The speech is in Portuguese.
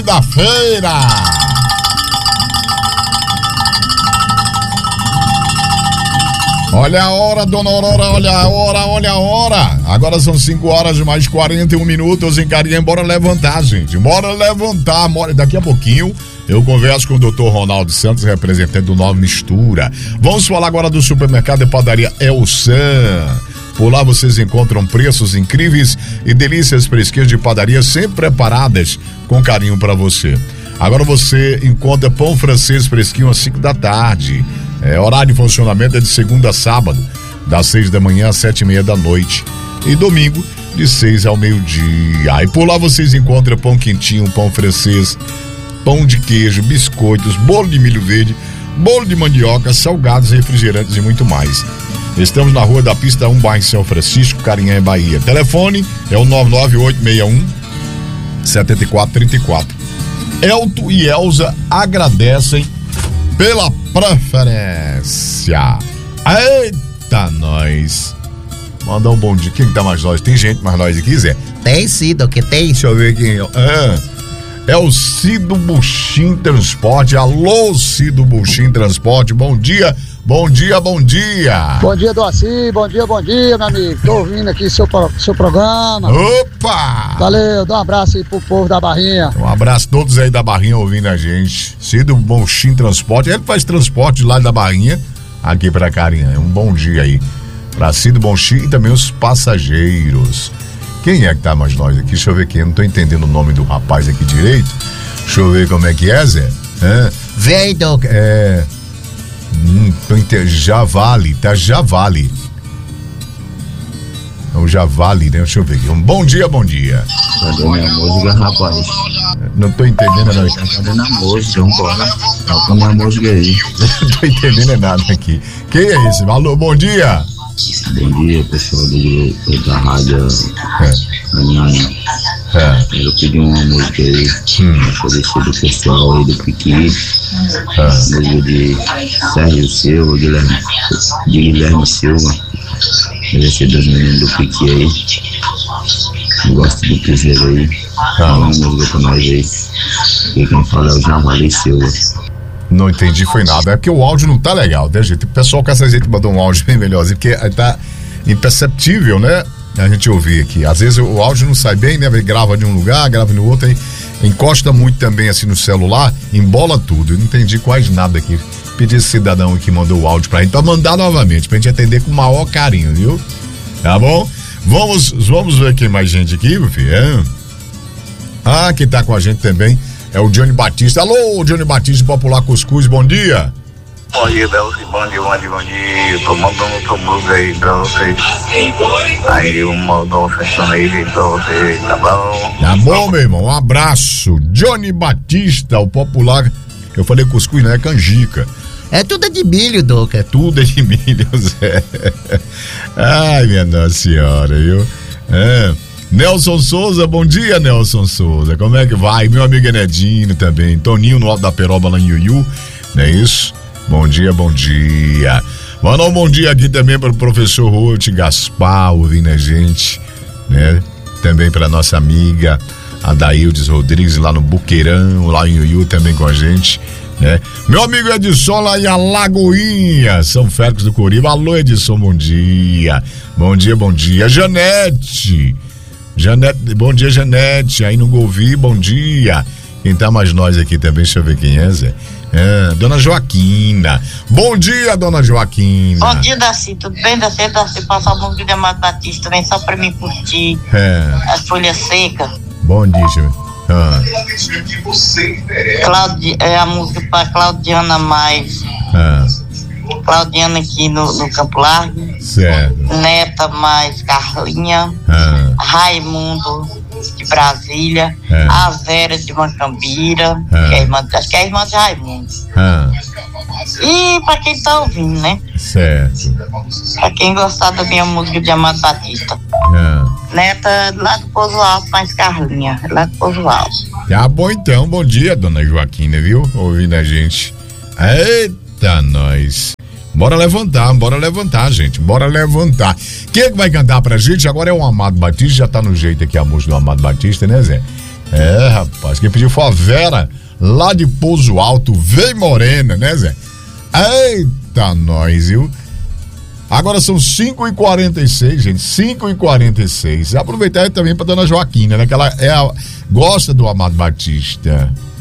da feira. Olha a hora, dona Aurora, olha a hora. Agora são 5 horas e mais 41 minutos em Carinha. Bora levantar, gente. Bora levantar. Daqui a pouquinho eu converso com o Dr. Ronaldo Santos, representante do Nova Mistura. Vamos falar agora do supermercado e padaria Elsan. Por lá vocês encontram preços incríveis e delícias fresquinhas de padaria sempre preparadas com carinho para você. Agora você encontra pão francês fresquinho às 5 da tarde. Horário de funcionamento é de segunda a sábado, das 6 da manhã às 7:30 da noite. E domingo, de 6 ao meio-dia. E por lá vocês encontram pão quentinho, pão francês, pão de queijo, biscoitos, bolo de milho verde, bolo de mandioca, salgados, refrigerantes e muito mais. Estamos na Rua da Pista 1, bairro São Francisco, Carinhã, Bahia. Telefone é o 99861-7434. Elton e Elza agradecem pela preferência. Eita, nós. Mandar um bom dia. Quem tá mais nós? Tem gente mais nós aqui, Zé? Tem sido, que tem. Deixa eu ver quem é o Cido Buxim Transporte. Alô, Cido Buxim Transporte. Bom dia. Bom dia. Bom dia, Doaci. Bom dia, meu amigo. Tô ouvindo aqui seu programa. Opa! Valeu, dá um abraço aí pro povo da Barrinha. Um abraço a todos aí da Barrinha ouvindo a gente. Cido Buxim Transporte. Ele faz transporte lá da Barrinha aqui pra Carinhã. Um bom dia aí pra Cido Buxim e também os passageiros. Quem é que tá mais nós aqui? Deixa eu ver quem. Eu não tô entendendo o nome do rapaz aqui direito. Deixa eu ver como é que é, Zé. Vem, Doc. Javali, tá Javali. É o Javali, né? Deixa eu ver aqui. Bom dia. Cadê minha música, rapaz? Não tô entendendo, não. Cadê na música? Vambora. Toca minha música aí. Não tô entendendo nada aqui. Quem é esse? Alô, bom dia. Bom dia, pessoal da rádio Carinhã. Eu pedi uma música aí, oferecer do pessoal aí do Piqui, música de Sérgio Silva, Guilherme Silva, oferecer dos meninos do Piqui aí. Eu gosto do Piseiro aí, fala uma música pra nós aí, e quem fala é o Javali Silva. Não entendi, foi nada. É porque o áudio não tá legal, né, gente? O pessoal com essa gente mandou um áudio bem melhorzinho, porque tá imperceptível, né? A gente ouvir aqui. Às vezes o áudio não sai bem, né? Grava de um lugar, grava no outro, aí encosta muito também assim no celular, embola tudo. Eu não entendi quase nada aqui. Pedi esse cidadão que mandou o áudio pra gente pra mandar novamente, pra gente atender com o maior carinho, viu? Tá bom? Vamos ver quem mais gente aqui, meu filho. Quem tá com a gente também é o Johnny Batista. Alô, Johnny Batista, Popular Cuscuz, bom dia. Bom dia, Delci, bom dia. Tô mandando outra música aí pra vocês. Aí eu mando uma aí pra vocês, tá bom? Tá bom, meu irmão, um abraço. Johnny Batista, o Popular. Eu falei cuscuz, não é canjica. É tudo de milho, Doc. É tudo de milho, Zé. Ai, minha Nossa Senhora, viu? Nelson Souza, bom dia, Nelson Souza. Como é que vai? Meu amigo Enedinho também. Toninho no Alto da Peroba, lá em Iuiú. Não é isso? Bom dia. Manda um bom dia aqui também para o professor Ruth Gaspar, ouvindo a gente, né? Também para nossa amiga Adaildes Rodrigues, lá no Buqueirão, lá em Iuiú, também com a gente, né? Meu amigo Edson, lá em Alagoinha, São Félix do Coriba. Alô, Edson, bom dia. Bom dia. Janete, bom dia, Janete, aí no Golvi, bom dia. Quem tá mais nós aqui também, deixa eu ver quem é, Zé. Dona Joaquina. Bom dia, Dona Joaquina. Bom dia, Daci. Tudo bem, Daci? Passar o música de Amado Batista também, só pra mim curtir as folhas secas. Bom dia, senhor. A música pra Claudiana Mais. Claudiana aqui no Campo Largo. Certo. Neta Mais Carlinha. Raimundo de Brasília. A Vera de Mancambira. Acho que é a irmã de Raimundo. E pra quem tá ouvindo, né? Certo. Pra quem gostar da minha música de Amado Batista. Neta lá do Pouso Alto, mais Carlinha. Lá do Pouso Alto. Tá bom então, bom dia, Dona Joaquina, viu? Ouvindo a gente. Eita, nós. Bora levantar, gente. Bora levantar. Quem é que vai cantar pra gente? Agora é o Amado Batista, já tá no jeito aqui a música do Amado Batista, né, Zé? É, rapaz, quem pediu foi a Vera, lá de Pouso Alto, vem morena, né, Zé? Eita, nós, viu? Agora são 5h46, gente, 5h46. Aproveitar também pra dona Joaquina, né, que ela gosta do Amado Batista.